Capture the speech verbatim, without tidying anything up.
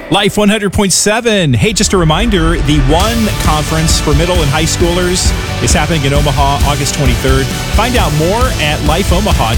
Life one hundred point seven. Hey, just a reminder, the One Conference for middle and high schoolers is happening in Omaha August twenty-third. Find out more at life omaha